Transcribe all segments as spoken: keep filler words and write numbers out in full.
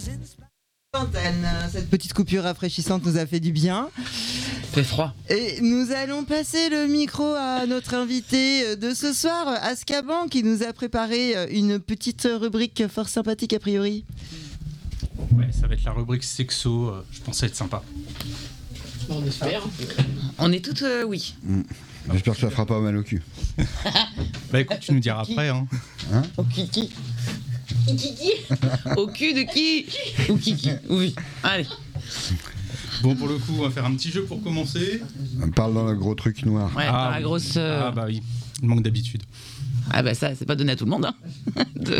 Cette petite coupure rafraîchissante nous a fait du bien. Fait froid. Et nous allons passer le micro à notre invité de ce soir, Azkaban, qui nous a préparé une petite rubrique fort sympathique a priori. Ouais, ça va être la rubrique sexo, euh, je pense que ça va être sympa. On espère. On est toutes euh, oui. Mmh. J'espère que ça fera pas mal au cul. Bah écoute, tu nous diras après. Hein. Hein Au kiki. Kiki. Au cul de qui? Ou kiki. Oui. Allez. Bon, pour le coup, on va faire un petit jeu pour commencer. On parle dans le gros truc noir. Ouais, ah, dans la oui. grosse. Euh... Ah bah oui, il manque d'habitude. Ah bah ça, c'est pas donné à tout le monde. Hein. De...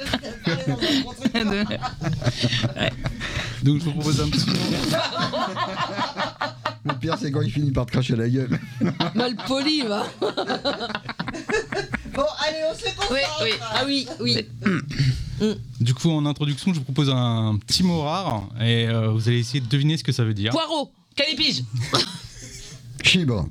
de... Ouais. Donc je vous propose un petit jeu. Le pire, c'est quand il finit par te cracher la gueule. Mal poli, va. Bon, allez, on se concentre. Oui, oui. Ah oui, oui. Du coup, en introduction, je vous propose un petit mot rare et euh, vous allez essayer de deviner ce que ça veut dire. Poireau. Calipige. Chibre.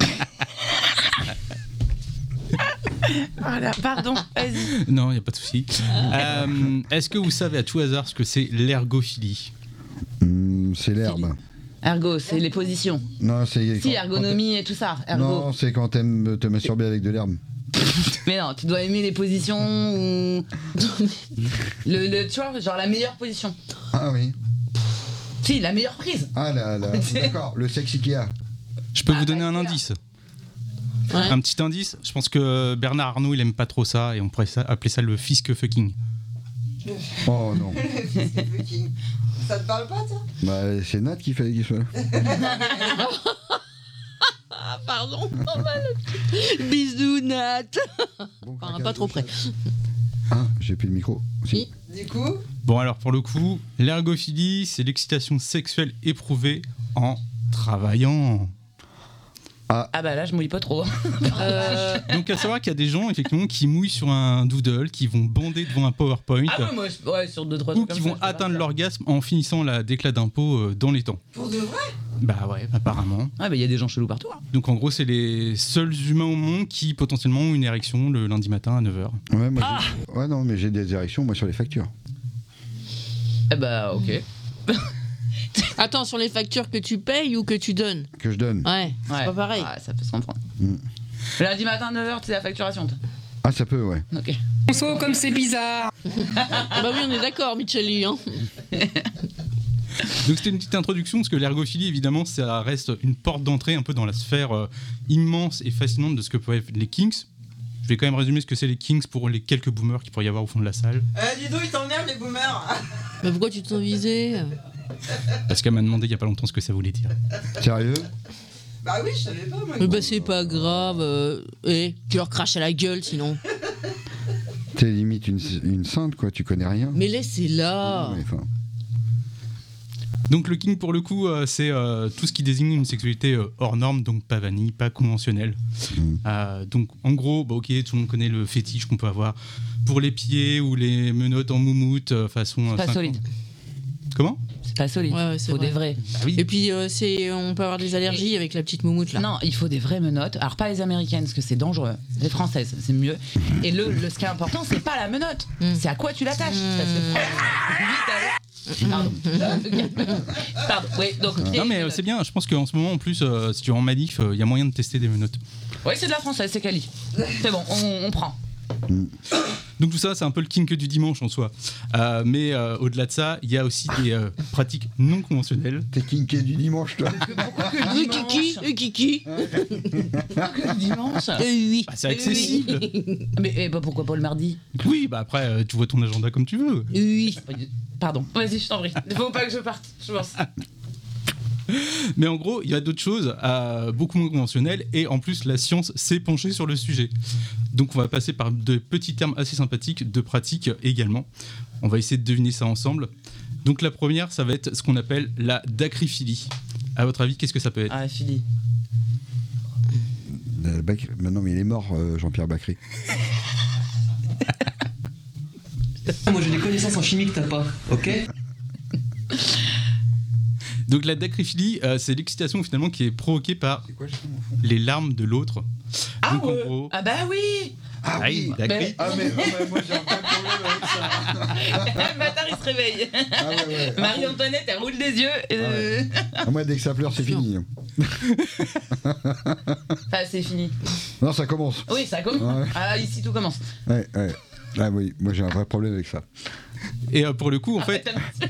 Voilà, pardon, vas-y. Non, il n'y a pas de souci. Euh, est-ce que vous savez à tout hasard ce que c'est l'ergophilie? Mmh, c'est l'herbe. Ergo, c'est les positions. Non, c'est. Si, quand- ergonomie et tout ça. quand Ergo. Non, c'est quand t'aimes te masturber avec de l'herbe. Mais non, tu dois aimer les positions ou. le, le, tu vois, genre la meilleure position. Ah oui. Si, la meilleure prise. Ah là là. D'accord, le sexe Ikea. Je peux Ah, vous donner bah, un voilà. indice. Ouais. Un petit indice. Je pense que Bernard Arnault, il aime pas trop ça et on pourrait ça- appeler ça le fisque fucking. Oh non. Ça te parle pas, toi? Bah, c'est Nat qui fait qu'il soit là. Ah, pardon. Bisous, Nat. Bon, Enfin, pas trop près. Ah, j'ai plus le micro. Si. Du coup, Bon, alors pour le coup, l'ergophilie, c'est l'excitation sexuelle éprouvée en travaillant. Ah bah là, je mouille pas trop. Euh, Donc à savoir qu'il y a des gens effectivement qui mouillent sur un doodle, qui vont bander devant un PowerPoint Ah ouais, moi, je- ouais, sur deux trois ou trucs qui comme vont ça, je peux atteindre pas faire. l'orgasme en finissant la déclat d'impôt euh, dans les temps. pour de vrai? Bah ouais, apparemment. Ah bah il y a des gens chelous partout. Hein. Donc en gros, c'est les seuls humains au monde qui potentiellement ont une érection le lundi matin à neuf heures. Ouais, moi, Ah. j'ai- ouais, non, mais j'ai des érections, moi, sur les factures. Eh bah ok. Attends, sur les factures que tu payes ou que tu donnes? Que je donne. Ouais, c'est Ouais. pas pareil. Ah, ça peut se comprendre. Mm. Lundi matin neuf heures, c'est la facturation. toi. Ah, ça peut, ouais. Ok. Bonsoir, comme c'est bizarre. Ah bah oui, on est d'accord, Micheli. Hein. Donc c'était une petite introduction parce que l'ergophilie, évidemment, ça reste une porte d'entrée un peu dans la sphère euh, immense et fascinante de ce que peuvent être les kinks. Je vais quand même résumer ce que c'est les kinks pour les quelques boomers qu'il pourrait y avoir au fond de la salle. Euh, dis donc, ils t'emmerdent, les boomers. Mais pourquoi tu t'en visais? Parce qu'elle m'a demandé il y a pas longtemps ce que ça voulait dire. Sérieux? Bah oui, je savais pas, moi. Mais bah c'est pas grave. Euh... Eh, tu leur craches à la gueule sinon. T'es limite une, une sainte, quoi, tu connais rien. Mais laissez-la. Ouais, enfin, Donc le kink pour le coup, euh, c'est euh, tout ce qui désigne une sexualité euh, hors norme, donc pas vanille, pas conventionnelle. Mm. Euh, donc en gros, bah, ok, tout le monde connaît le fétiche qu'on peut avoir pour les pieds ou les menottes en moumoute euh, façon. C'est pas cinquante. solide. Comment? C'est pas solide. Ouais, ouais, c'est faut vrai. des vrais. Bah oui. Et puis euh, c'est, on peut avoir des allergies avec la petite moumoute là. Non, il faut des vraies menottes. Alors pas les américaines parce que c'est dangereux. Les françaises, c'est mieux. Et le, le ce qui est important, c'est pas la menotte. Mm. C'est à quoi tu l'attaches. Parce que vite alors. Pardon. Pardon. Oui, donc. Non mais euh, c'est bien, je pense qu'en ce moment en plus, euh, si tu es en manif, il y a moyen de tester des menottes. Oui, c'est de la française, c'est quali. C'est bon, on, on prend. Donc tout ça, c'est un peu le kink du dimanche en soi. Euh, mais euh, au-delà de ça, il y a aussi des euh, pratiques non conventionnelles. t'es kinké du dimanche, toi. Pourquoi que Euh, Kiki, euh, Kiki. Pourquoi que le dimanche Euh, oui. Bah, c'est accessible. Mais eh, bah, pourquoi pas le mardi? Oui, bah après, euh, tu vois ton agenda comme tu veux. Oui. Pardon. Vas-y, je t'en prie. Il faut pas que je parte, je pense. Mais en gros, il y a d'autres choses euh, beaucoup moins conventionnelles et en plus, la science s'est penchée sur le sujet. Donc on va passer par de petits termes assez sympathiques de pratiques également. On va essayer de deviner ça ensemble. Donc la première, ça va être ce qu'on appelle la dacryphilie. À votre avis, qu'est-ce que ça peut être? Ah, Philly. Euh, Bac- Maintenant, mais il est mort, euh, Jean-Pierre Bacry. Moi j'ai des connaissances en chimie que t'as pas, ok? Donc la dacryphilie, euh, c'est l'excitation finalement qui est provoquée par C'est quoi, je sais, mon fond les larmes de l'autre. Ah Donc, en ouais. gros- Ah bah oui. Ah oui, la grille. Ah mais, ah, mais moi j'ai un vrai problème avec ça. Le matin, il se réveille. Ah ouais, ouais. Marie-Antoinette, elle roule des yeux. euh, Ah, moi dès que ça pleure c'est fini. Enfin, c'est fini. Non ça commence. Oui, ça commence. Ouais. Ah, ici, tout commence. Ouais, ouais. Ah oui, moi j'ai un vrai problème avec ça. Et euh, pour le coup, en fait,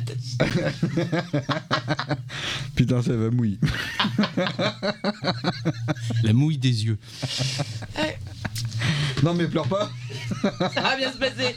Putain ça va mouiller. la mouille des yeux. Non mais pleure pas. Ça va bien se passer.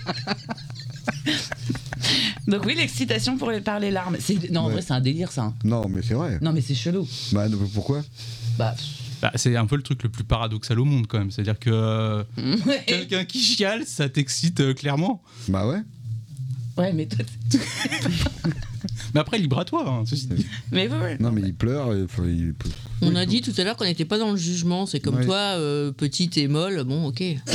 Donc oui, l'excitation pour les, par les larmes. C'est... Non, en Ouais. vrai, c'est un délire, ça. hein. Non mais c'est vrai. Non, mais c'est chelou. Bah non, pourquoi? Bah... Bah, c'est un peu le truc le plus paradoxal au monde quand même. C'est-à-dire que euh, Ouais, quelqu'un qui chiale, ça t'excite euh, clairement. Bah ouais. ouais mais toi... t'es- Mais après, libre à toi, hein, ceci dit. Mais ouais, ouais. Non mais il pleure. Il faut- il peut- On Oui, a faut- dit tout à l'heure qu'on n'était pas dans le jugement. C'est comme Ouais. toi, euh, petite et molle. Bon, ok. Eh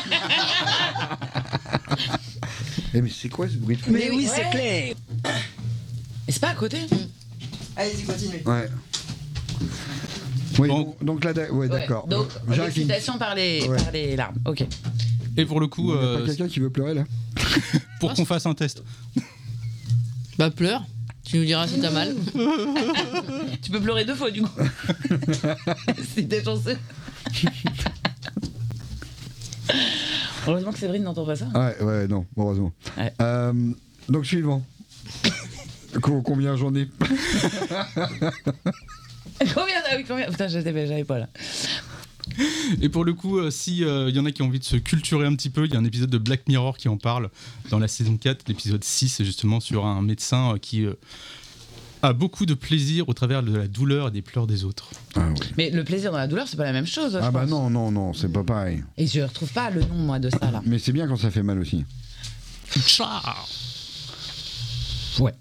mais c'est quoi ce bruit de fond? Mais oui, Ouais. c'est clair. Et c'est pas à côté. Allez-y, continue. Ouais. Oui, Bon. donc, donc là, d'a- ouais, d'accord. Donc, Jacques, l'excitation par les, Ouais. par les larmes. Ok. Et pour le coup, il n'y a euh, pas quelqu'un qui veut pleurer là? pour qu'on fasse un test. Bah, pleure. Tu nous diras si t'as mal. Tu peux pleurer deux fois, du coup. Si t'es chanceux. Heureusement que Séverine n'entend pas ça. Ouais, ouais, non, heureusement. Ouais. Euh, donc suivant. Co- Combien j'en ai? Combien ah oui, combien Putain, j'avais, j'avais pas là. Et pour le coup, euh, si il y en a qui ont envie de se culturer un petit peu, il y a un épisode de Black Mirror qui en parle dans la saison quatre, l'épisode six, c'est justement sur un médecin euh, qui euh, a beaucoup de plaisir au travers de la douleur et des pleurs des autres. Ah, ouais. Mais le plaisir dans la douleur, c'est pas la même chose. Ah je bah pense. non, non, non, c'est pas pareil. Et je retrouve pas le nom, moi, de ça là. Mais c'est bien quand ça fait mal aussi. Ouais.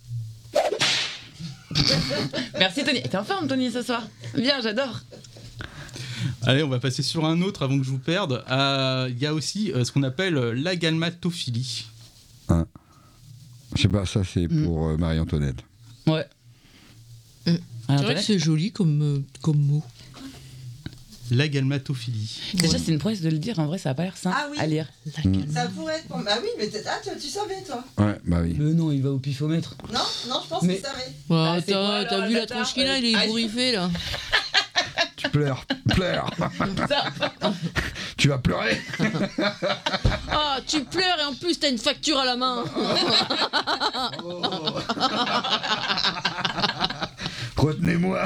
Merci Tony. T'es en forme, Tony, ce soir. Bien, j'adore. Allez, on va passer sur un autre avant que je vous perde. Euh, Il y a aussi euh, ce qu'on appelle euh, l'agalmatophilie. Je sais pas, ça c'est Mm. pour euh, Marie-Antoinette. Ouais. Mm. Ah, C'est vrai que c'est joli comme, euh, comme mot. L'agalmatophilie. Déjà, c'est une prouesse de le dire. En vrai, ça a pas l'air simple Ah oui. à lire. Ça pourrait être pour. Ah oui, mais t'es- ah, tu, tu savais, toi? Ouais, bah oui. Mais non, il va au pifomètre. Non, non, je pense Mais- qu'il savait. Ouais, Ah, c'est t'as quoi, alors, t'as le vu la bâtard tronche qu'il a, il est Ah, ébouriffé là. Tu pleures, pleure. Tu vas pleurer. Ah, tu pleures et en plus t'as une facture à la main. Retenez-moi.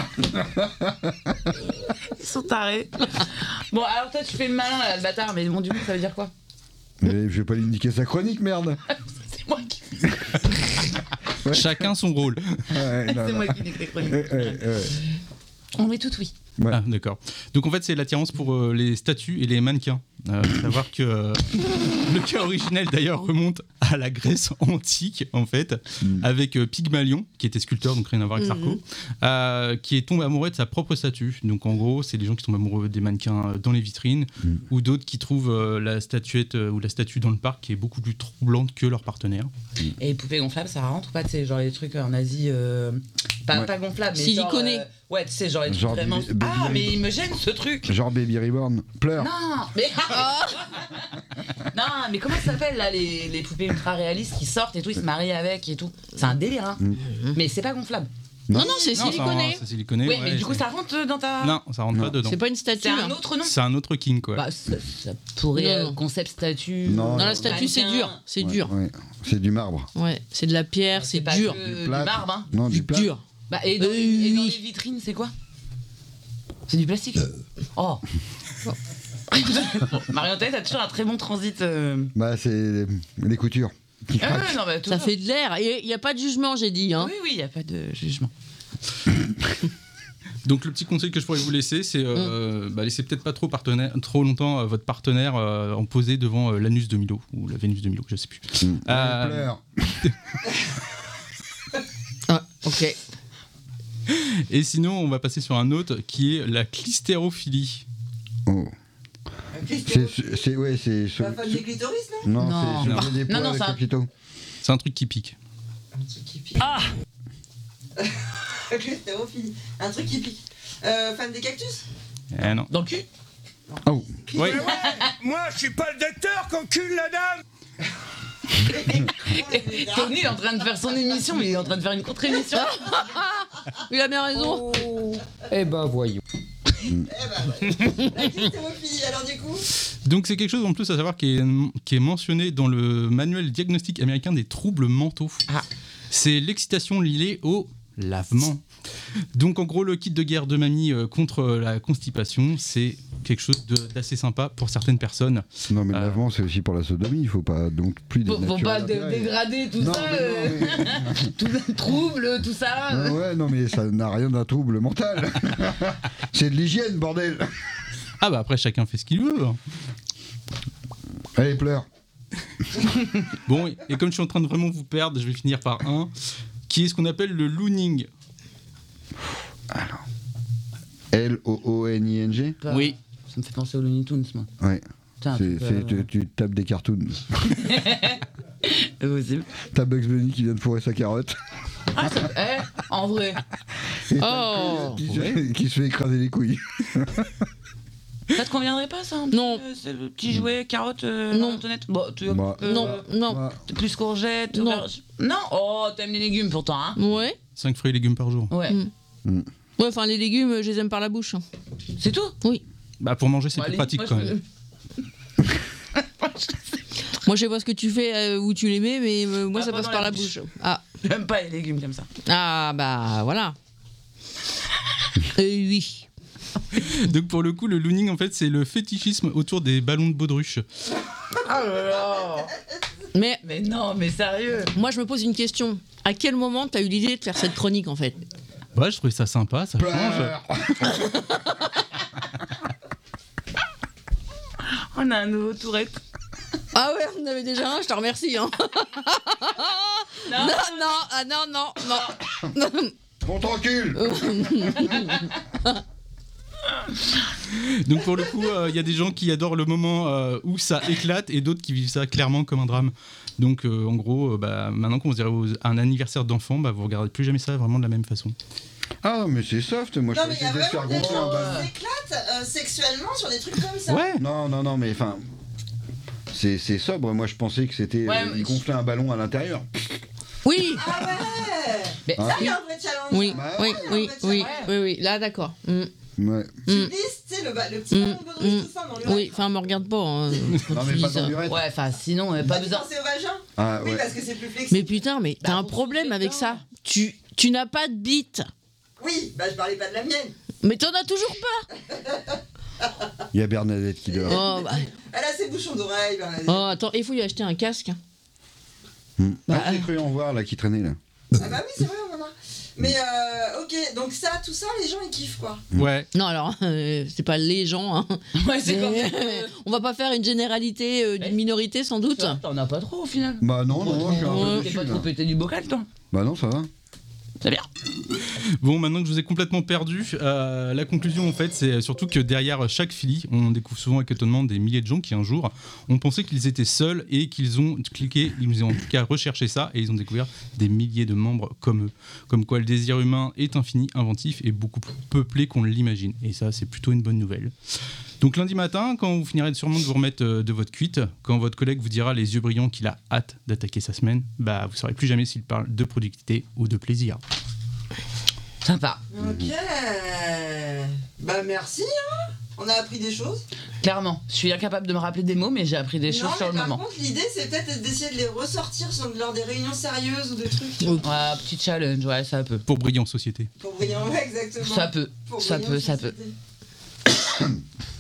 Ils sont tarés. Bon, alors toi, tu fais le malin, là, le bâtard. Mais bon, du coup, ça veut dire quoi? Mais je vais pas lui indiquer sa chronique, merde. C'est moi qui, Ouais. Chacun son rôle. Ouais, non, c'est non. moi qui dis les chroniques. Ouais, ouais, ouais. On met tout oui. Ouais. Ah, d'accord. Donc en fait, c'est l'attirance pour euh, les statues et les mannequins. Euh, faut savoir que euh, le cas originel d'ailleurs remonte à la Grèce antique, en fait, Mm. avec euh, Pygmalion, qui était sculpteur, donc rien à voir avec Sarko, Mhm. euh, qui est tombé amoureux de sa propre statue. Donc en gros, c'est les gens qui tombent amoureux des mannequins euh, dans les vitrines, Mm. ou d'autres qui trouvent euh, la statuette euh, ou la statue dans le parc qui est beaucoup plus troublante que leur partenaire. Et poupées gonflables, ça rentre ou pas? Tu sais, genre les trucs en Asie. euh, Pas, Ouais. pas gonflables, mais. Siliconés. genre, euh, Ouais, tu sais, genre les trucs Genre vraiment. baby- baby Ah, mais reborn. il me gêne ce truc! Genre Baby Reborn, pleure. Non, mais. Non, mais comment ça s'appelle là, les, les poupées ultra réalistes qui sortent et tout, ils se marient avec et tout? C'est un délire, hein? Mm. Mais c'est pas gonflable. Non, non, c'est Non, ça- siliconé. C'est siliconé. Oui, ouais, mais du coup, c'est- ça rentre dans ta. Non, ça rentre Non. pas dedans. C'est pas une statue. C'est un hein. autre nom? C'est un autre king, quoi. Bah, ça, ça pourrait. Non, euh, non. concept statue. Non, Non, non, la statue c'est mannequin. dur. C'est Ouais, dur. ouais. C'est du marbre. Ouais, c'est de la pierre, c'est pas dur. que Du du plâtre. marbre, hein. Non, du Du plat. dur. Bah, et dans, Euh, et dans oui. les vitrines, c'est quoi? C'est du plastique. Oh. Marie-Antoinette a toujours un très bon transit. euh. Bah c'est les coutures. Ah ouais, non, bah, Ça toujours. fait de l'air. Et il n'y a pas de jugement, j'ai dit. Hein. Oui, oui, il n'y a pas de jugement. Donc le petit conseil que je pourrais vous laisser, c'est euh, bah, laissez peut-être pas trop, partenaire, trop longtemps euh, votre partenaire euh, en poser devant euh, l'anus de Milo ou la Vénus de Milo, je sais plus. Mm. Euh, Elle pleure. Ah, ok. Et sinon, on va passer sur un autre qui est la clistérophilie. Oh. C'est, c'est, ouais, c'est. La femme des clitoris, non? Non, Non. c'est Non. sur des Non, poils non, avec ça- le clito. C'est un truc qui pique. Un truc qui pique. Ah Clitérophilie. Un truc qui pique. Euh, fan des cactus? Eh non. Dans le cul? Oh. Ouais. Moi, je suis pas le docteur qu'on cule la dame. Tony est en train de faire son émission, mais il est en train de faire une contre-émission. Il a bien raison. Eh ben voyons. La clistérophilie, alors du coup Donc c'est quelque chose en plus à savoir qui est, qui est mentionné dans le manuel diagnostique américain des troubles mentaux. Ah. C'est l'excitation liée au lavement. Donc en gros le kit de guerre de mamie euh, contre la constipation, c'est quelque chose de- d'assez sympa pour certaines personnes. Non, mais Euh. l'avant, c'est aussi pour la sodomie. Il faut pas donc plus Faut, dénaturer faut pas dé- l'intérêt. dégrader tout Non, ça, mais non, euh, mais- tout le trouble, tout ça. Ah ouais, non, mais ça n'a rien d'un trouble mental. C'est de l'hygiène, bordel. Ah bah après chacun fait ce qu'il veut. Allez, pleure. Bon, et comme je suis en train de vraiment vous perdre, je vais finir par un, qui est ce qu'on appelle le looning. L O O N I N G. Pas- Oui. Ça me fait penser aux Looney Tunes, moi. Ouais. Putain, un C'est, truc, c'est- euh, tu, tu tapes des cartoons. possible. T'as Bugs Bunny qui vient de fourrer sa carotte. Ah, ça- eh, en vrai. Et Oh. qui, se fait, qui se fait écraser les couilles. Ça te conviendrait pas, ça un Non. petit, euh, C'est le petit jouet carotte euh, Non. Antoinette. Bon, tu Bah, euh, Non, non. Moi, plus courgette. Non. auberge- Non. Oh, t'aimes les légumes pourtant, hein. Ouais. cinq fruits et légumes par jour. Ouais. Mm. Ouais, enfin, les légumes, je les aime par la bouche. C'est tout. Oui. Bah pour manger c'est Bon, plus allez, pratique moi, quand je- même. Moi, je sais pas ce que tu fais, euh, où tu les mets, mais euh, moi, Ah, ça pas passe dans par la la bouche. bouche. Ah, J'aime pas les légumes comme ça. ah bah voilà. Euh, oui. Donc pour le coup le looning en fait c'est le fétichisme autour des ballons de baudruche. Ah là là. Mais Mais non, mais sérieux. moi, je me pose une question. À quel moment t'as eu l'idée de faire cette chronique, en fait? Ouais je trouvais ça sympa, ça change. pleure. On a un nouveau tourette. Ah ouais, on en avait déjà un, je te remercie. Hein. Non. Non, non, ah non, non, non. On t'encule. Donc pour le coup il y a des gens qui adorent le moment euh, où ça éclate et d'autres qui vivent ça clairement comme un drame. Donc euh, en gros euh, bah, maintenant qu'on se dirait aux- à un anniversaire d'enfant bah, vous regardez plus jamais ça vraiment de la même façon. Ah, mais c'est soft. Moi, je Non, mais croyais il y a que c'était se faire vraiment des gonfler un gens ballon. qui s'éclatent euh, sexuellement sur des trucs comme ça. Ouais. Non, non, non, mais enfin. C'est, c'est sobre. Moi, je pensais que c'était. Ouais, euh, mais- ils gonflaient un ballon à l'intérieur. Oui, Ah ouais. Mais Ah. Ça, il y a un vrai challenge. oui, Bah oui, ouais, oui, en fait, oui, c'est oui, oui, là, d'accord. Mm. Ouais. Tu Mm. glisses, tu sais, le, ba- le petit Mm. ballon de baudruche, Mm. tout ça dans le Oui, enfin, me regarde pas. Hein, quand Non, tu mais dis pas ça. dans l'urètre. ouais, enfin sinon, euh, Pas pas besoin. penser au vagin. Ah, Oui, ouais. parce que c'est plus flexible. Mais putain, mais t'as Bah, un pour problème soulever avec dedans. ça. Tu, tu n'as pas de bite. Oui, bah je parlais pas de la mienne. Mais t'en as toujours pas. Il y a Bernadette qui dort. Oh, bah, Elle a ses bouchons d'oreille. Ben, oh, attends, il faut lui acheter un casque. Hmm. Bah, Ah, j'ai cru en voir là qui traînait là. Ah bah oui, c'est vrai, on en a. Mais euh, ok, donc ça, tout ça, les gens ils kiffent quoi. Ouais. Non, alors, euh, c'est pas les gens. Hein. Ouais, c'est comme. Mais, on va pas faire une généralité euh, d'une minorité, sans doute. T'en as pas trop au final. Bah non, non, non, je suis un peu Ouais. T'es déçu, pas là. trop pété du bocal, toi. Bah non, ça va. C'est bien. Bon, maintenant que je vous ai complètement perdu, euh, la conclusion en fait, c'est surtout que derrière chaque Philly, on découvre souvent avec étonnement des milliers de gens qui un jour ont pensé qu'ils étaient seuls et qu'ils ont cliqué, ils ont en tout cas recherché ça et ils ont découvert des milliers de membres comme eux. Comme quoi le désir humain est infini, inventif et beaucoup plus peuplé qu'on ne l'imagine. Et ça, c'est plutôt une bonne nouvelle. Donc lundi matin, quand vous finirez sûrement de vous remettre euh, de votre cuite, quand votre collègue vous dira les yeux brillants qu'il a hâte d'attaquer sa semaine, bah vous saurez plus jamais s'il parle de productivité ou de plaisir. Sympa. Ok. Bah merci, hein. On a appris des choses. Clairement, je suis incapable de me rappeler des mots, mais j'ai appris des non, choses mais sur le par moment. contre, l'idée c'est peut-être d'essayer de les ressortir sur- lors des réunions sérieuses ou des trucs. tu vois, Ouais, petit challenge, ouais, ça peut. Pour briller en société. Pour briller en vrai, exactement. Ça peut, Pour ça briller en peut, ça peut. société.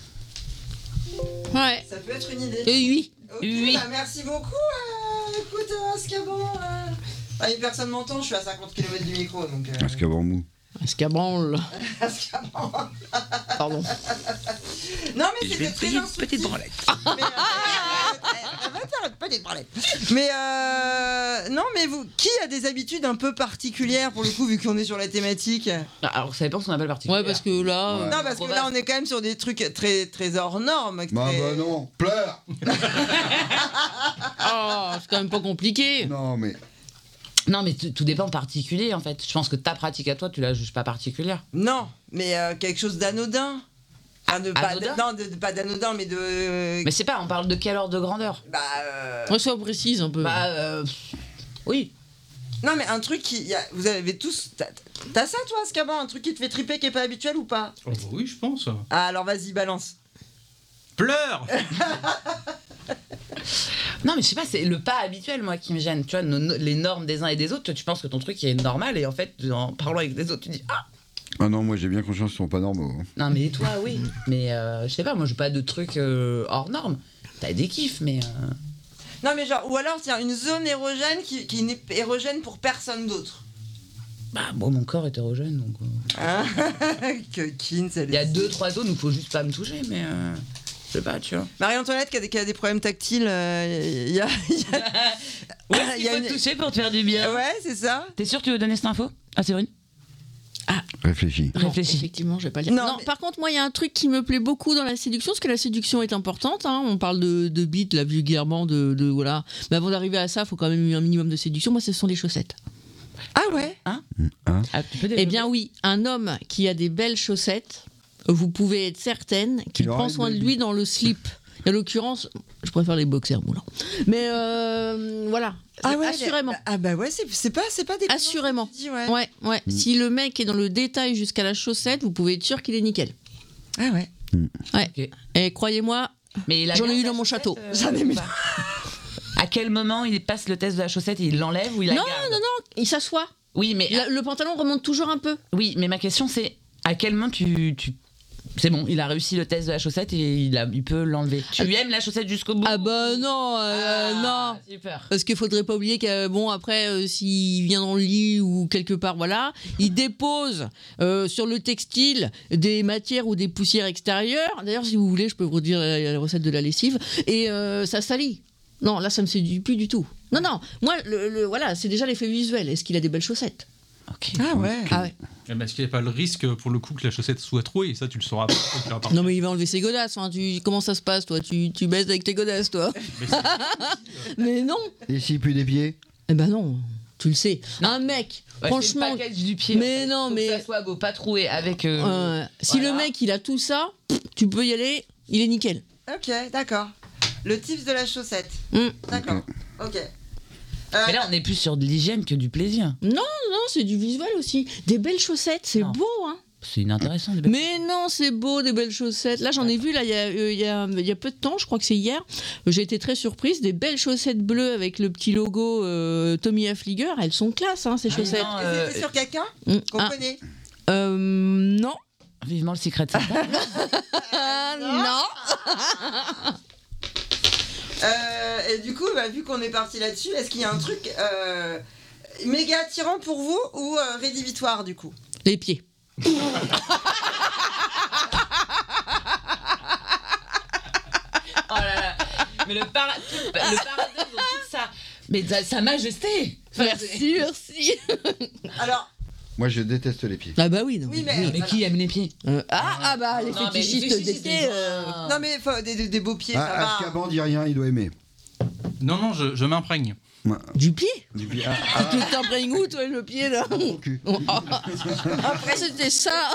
Ouais. Ça peut être une idée. Et oui. Ok, Oui. bah merci beaucoup. Euh, écoute, euh, Ascaban. Euh... Ah, une personne m'entend, je suis à cinquante kilomètres du micro, donc. Euh... Parce qu'avant mou. Escabranle. Ascaban. Pardon. Non, mais c'était très instructif. branlette. Mais, euh, elle va faire une petite branlette. Mais euh, non, mais vous, qui a des habitudes un peu particulières pour le coup, vu qu'on est sur la thématique? Ah, alors, ça dépend ce qu'on appelle particulier. Ouais, parce que là. Ouais. euh, Non, parce que là, on est quand même sur des trucs très, très hors normes. Bah, très- bah non, pleure. Oh, c'est quand même pas compliqué. Non, mais. Non, mais tout tout dépend particulier en fait. Je pense que ta pratique à toi, tu la juges pas particulière. Non, mais euh, quelque chose d'anodin. Enfin, de, pas, Anodin de- non, de, de- pas d'anodin, mais de. Mais c'est pas, on parle de quelle ordre de grandeur? Bah. euh, Reçois précise un peu. Bah, euh, oui. Non, mais un truc qui. y a- Vous avez tous. T'as, t'as ça, toi, Scaban? Un truc qui te fait triper qui est pas habituel ou pas? Oh, bah oui, je pense. Ah, alors vas-y, balance. Pleure. Non, mais je sais pas, c'est le pas habituel, moi, qui me gêne. Tu vois, nos- nos- les normes des uns et des autres, toi, tu penses que ton truc est normal, et en fait, en parlant avec les autres, tu dis ah. Ah non, moi j'ai bien conscience qu'ils sont pas normaux. hein. Non, mais toi, oui. Mais euh, je sais pas, moi, j'ai pas de trucs euh, hors normes. T'as des kiffs, mais. euh, Non, mais genre, ou alors, tiens, une zone érogène qui, qui n'est érogène pour personne d'autre. Bah, bon, mon corps est hétérogène, donc. euh, Hein Que Kin, ça Il y a deux, trois zones où il faut juste pas me toucher, mais. euh, Je sais pas, tu vois. Marie-Antoinette qui a, des, qui a des problèmes tactiles, euh, il y a. il y a- Où est-ce il qu'il y a faut une- te toucher pour te faire du bien? Ouais, c'est ça. T'es sûr que tu veux donner cette info? Ah, Séverine? Réfléchis. Non, Réfléchis. effectivement, je vais pas le dire. Non, Non, mais- par contre, moi, il y a un truc qui me plaît beaucoup dans la séduction, parce que la séduction est importante. Hein. On parle de, de bite, là, vulgairement, de, de voilà. Mais avant d'arriver à ça, il faut quand même un minimum de séduction. Moi, ce sont les chaussettes. Ah ouais. Ah, tu peux Eh développer? bien, oui, un homme qui a des belles chaussettes, vous pouvez être certaine qu'il Il aura prend une soin de belle lui dans le slip. Et en l'occurrence, je préfère les boxers moulants. Mais euh, voilà, Ah ouais. assurément. les- Ah bah ouais, c'est, c'est pas, c'est pas des. Assurément. Dis, ouais. Ouais, ouais. Mm. Si le mec est dans le détail jusqu'à la chaussette, vous pouvez être sûr qu'il est nickel. Ah ouais. Ok. Et croyez-moi, Mais il a J'en ai garde eu la dans mon chaussette, château. euh, J'en ai ou mis- pas À quel moment il passe le test de la chaussette et il l'enlève ou il la Non, garde? non, non, il s'assoit. Oui, mais Le, le pantalon remonte toujours un peu. oui, mais ma question c'est à quel moment tu, tu... c'est bon, il a réussi le test de la chaussette et il, a, il peut l'enlever. Tu aimes la chaussette jusqu'au bout? Ah bah non, euh, Ah, non. Super. Parce qu'il faudrait pas oublier que bon après euh, s'il vient dans le lit ou quelque part voilà, il dépose euh, sur le textile des matières ou des poussières extérieures. D'ailleurs si vous voulez je peux vous dire la, la recette de la lessive et euh, ça salit. Non là ça me séduit plus du tout. Non non moi le, le- voilà c'est déjà l'effet visuel. Est-ce qu'il a des belles chaussettes? Ok. Ah ouais. Ah ouais. Est-ce qu'il n'y a pas le risque pour le coup que la chaussette soit trouée? Ça, tu le sauras pas. quand tu iras partir. Non mais il va enlever ses godasses. Enfin, tu comment ça se passe toi? Tu tu baises avec tes godasses toi? Mais c'est- Mais non. Et s'il pue des pieds? Eh ben non. Tu le sais. Un mec Ouais, franchement. c'est le package du pied. mais en fait. non, Faut mais- que ça soit beau, pas troué avec. euh, Euh, si voilà. le mec il a tout ça, tu peux y aller, il est nickel. Ok, d'accord. Le tips de la chaussette. Mm. D'accord. Ok. Euh, Mais là, on est plus sur de l'hygiène que du plaisir. Non, c'est du visuel aussi. Des belles chaussettes, c'est Non. beau, hein. C'est inintéressant. des belles- Mais non, c'est beau, des belles chaussettes. Là, j'en ai vu, là, il y, a, euh, il y, a, il y a peu de temps, je crois que c'est hier. J'ai été très surprise. Des belles chaussettes bleues avec le petit logo euh, Tommy Hilfiger. Elles sont classe, hein, ces Ah, chaussettes. non, et euh, c'était sur quelqu'un Mm. qu'on Ah, connaît. euh, non. Vivement le secret de ça. Ah, non. Euh, et du coup, bah, vu qu'on est parti là-dessus, est-ce qu'il y a un truc euh, méga attirant pour vous ou euh, rédhibitoire du coup? Les pieds. Oh là là. Mais le, para... le paradoxe dans tout ça. Mais sa, sa majesté. Enfin, Merci, merci. Alors, Moi je déteste les pieds. Ah bah oui, non. oui, mais. Mais voilà. qui aime les pieds? Euh, ah, ah bah les Non, mais les fétichistes fétichistes, d'été. ils ont euh, un- Non, mais faut- des, des- des beaux pieds, ça Ah, va. Azkaban dit rien, il doit aimer. Non, non, je, je m'imprègne. Du pied. Du pied. Ah, ah, Tu t'imprègnes où, toi, le pied, là? au cul. Après, c'était ça.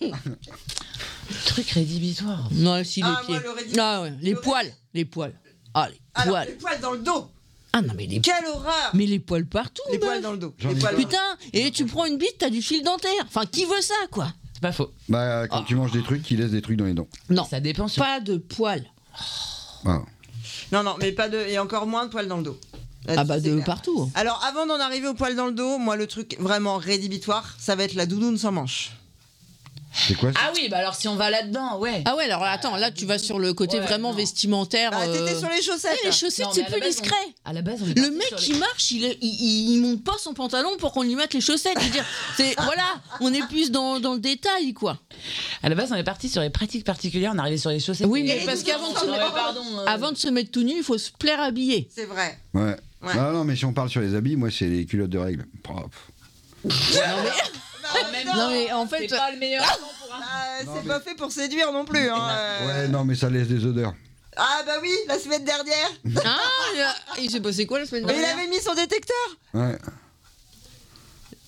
Truc rédhibitoire. Non, si, les Ah, pieds. moi, le rédhibitoire. Ah ouais, les Le poils. Les poils. Ah, les Alors, poils. les poils dans le dos. Ah non, mais les Quelle horreur. Mais les poils partout, Les meuf. poils dans le dos. J'en Les ai poils pas. dans- Putain, et tu prends une bite, t'as du fil dentaire. Enfin, qui veut ça, quoi? C'est pas faux. Bah, quand tu manges des trucs, qui laissent des trucs dans les dents. Non, Ça dépend sur. pas de poils. Ah. Non, non, mais pas de. Et encore moins de poils dans le dos. Là-dessus, Ah bah c'est de clair. partout. Alors, avant d'en arriver aux poils dans le dos, moi, le truc vraiment rédhibitoire, ça va être la doudoune sans manche. C'est quoi ça? Ah oui, bah alors si on va là-dedans, ouais. Ah ouais, alors attends, là tu vas sur le côté Ouais, vraiment non. vestimentaire. Bah, t'étais euh, sur les chaussettes. eh, les chaussettes, Non, mais c'est à la plus base, on- discret. À la base, on est Le parti mec sur qui les- marche, il, est- il, il monte pas son pantalon pour qu'on lui mette les chaussettes. Je veux dire, c'est voilà, on est plus dans, dans le détail, quoi. À la base, on est parti sur les pratiques particulières, on est arrivé sur les chaussettes. Oui, mais Et parce les qu'avant de se doudoune Non, sans mais mettre, manche. pardon. euh, avant de se mettre tout nu, il faut se plaire habillé. C'est vrai. Ouais. Ouais. Non, non, mais si on parle sur les habits, moi c'est les culottes de règle. Propre. en même Non mais en fait, c'est pas le meilleur temps pour un. Ah, Non, c'est mais- pas fait pour séduire non plus. Hein. euh. Ouais, non, mais ça laisse des odeurs. Ah bah oui, la semaine dernière. ah, il a- il s'est passé quoi la semaine Mais il dernière? avait mis son détecteur. Ouais.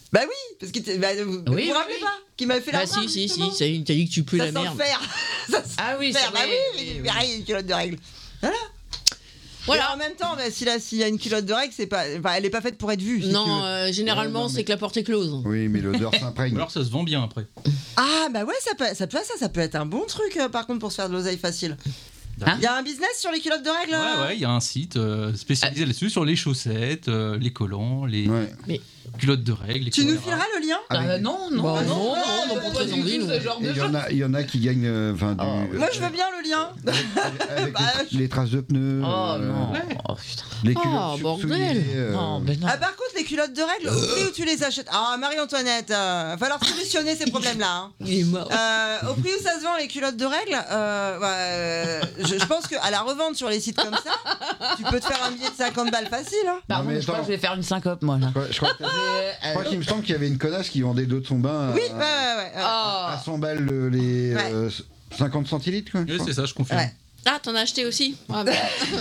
Bah oui, parce que t'es- bah, vous vous Oui, vous oui, rappelez oui. pas qui m'avait fait la Bah remarque, si, si, justement. si, ça- t'as dit que tu pues Ça la sent merde. le fer. Ça sent Ah oui, le c'est fer. Bah vrai. oui, oui, il oui. y a une culotte de règle. Voilà. Voilà. Et en même temps, bah, si là, s'il y a une culotte de règle, c'est pas, enfin, elle est pas faite pour être vue. si tu Non, veux. euh, généralement, Ouais, non, mais- c'est que la porte est close. Oui, mais l'odeur Ou s'imprègne. alors ça se vend bien après. Ah bah ouais, ça peut, ça peut, ça, ça peut être un bon truc euh, par contre pour se faire de l'oseille facile. Hein Il y a un business sur les culottes de règle. Ouais, ouais, il y a un site euh, spécialisé là-dessus sur les chaussettes, euh, les collants, les Ouais. culottes de règles. les Tu nous collards. fileras le lien Ah, mais- Euh, non, non, Bah, non, non, non, non, non, pour très envie, non. ce genre Et de il y, en choses. a- il y en a qui gagnent euh, enfin, du- Ah, Moi je veux bien le lien. avec Bah, les, les traces de pneus. Oh euh, non. Oh putain. Les Oh, culottes bordel. sursouillées, euh, Non, mais non. Ah par contre les culottes de règle, au prix où tu les achètes. Ah Marie-Antoinette, euh, va falloir solutionner ces problèmes-là. Hein. Il est mort. Euh, au prix où ça se vend les culottes de règle, euh, bah, euh, je, je pense qu'à la revente sur les sites comme ça, tu peux te faire un billet de cinquante balles facile. Hein. Par Non, mais contre, je crois attends. que je vais faire une syncope, moi, là. je crois- je crois, je crois qu'il me semble qu'il y avait une connasse qui vendait d'eau de son bain à, Oui, ouais, ouais, ouais. ouais. à cent balles le- les Ouais. euh, cinquante centilitres. Quoi, je Oui, crois. c'est ça, je confirme. Ouais. Ah, t'en as acheté aussi ah, bah.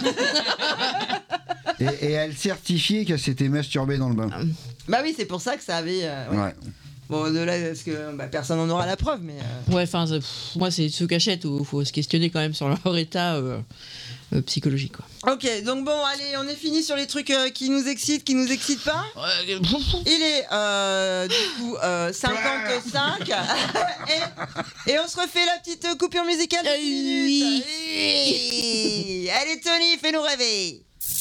et, et elle certifiait qu'elle s'était masturbée dans le bain. Bah oui, c'est pour ça que ça avait. euh, ouais. Ouais. Bon, de là, parce que bah, personne n'en aura la preuve, mais. euh, Ouais, enfin, ça- pff, moi, c'est ceux qu'achètent où il faut se questionner quand même sur leur état euh, euh, psychologique, quoi. Ok, donc bon, allez, on est fini sur les trucs euh, qui nous excitent, qui nous excitent pas. Il est euh, du coup euh, cinquante-cinq et, et on se refait la petite coupure musicale de dix minutes. Oui. Allez Tony, fais-nous rêver.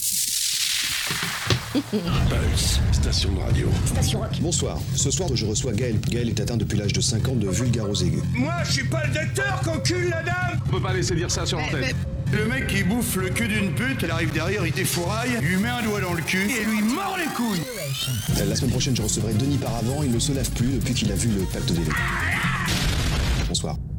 Pulse, station de radio. Bonsoir. Ce soir, je reçois Gaël. Gaël est atteint depuis l'âge de cinq ans de vulgarose aiguë. Moi, je suis pas le docteur qu'encule la dame. On peut pas laisser dire ça sur l'antenne. Le mec qui bouffe le cul d'une pute, elle arrive derrière, il défouraille, lui met un doigt dans le cul et lui mord les couilles. Euh, La semaine prochaine, je recevrai Denis Paravant. Il ne se lève plus depuis qu'il a vu le pacte des loups. Bonsoir.